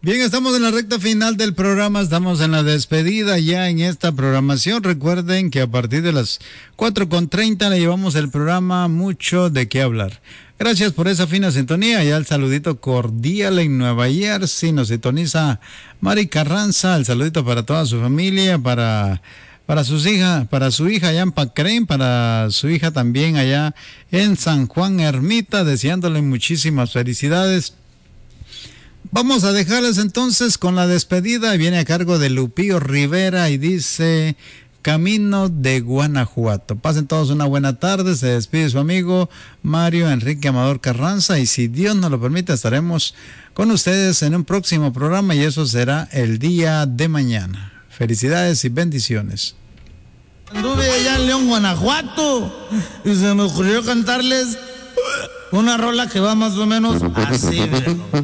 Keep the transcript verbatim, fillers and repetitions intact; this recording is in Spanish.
Bien, estamos en la recta final del programa, estamos en la despedida ya en esta programación. Recuerden que a partir de las cuatro con treinta le llevamos el programa Mucho de qué hablar. Gracias por esa fina sintonía. Ya el saludito cordial en Nueva Jersey. Nos sintoniza Mari Carranza. El saludito para toda su familia, para, para sus hijas, para su hija allá en Pacrén, para su hija también allá en San Juan Ermita, deseándole muchísimas felicidades. Vamos a dejarles entonces con la despedida. Viene a cargo de Lupillo Rivera y dice Camino de Guanajuato. Pasen todos una buena tarde. Se despide su amigo Mario Enrique Amador Carranza y si Dios nos lo permite estaremos con ustedes en un próximo programa y eso será el día de mañana. Felicidades y bendiciones. Anduve allá en León, Guanajuato y se me ocurrió cantarles una rola que va más o menos así, ¿verdad?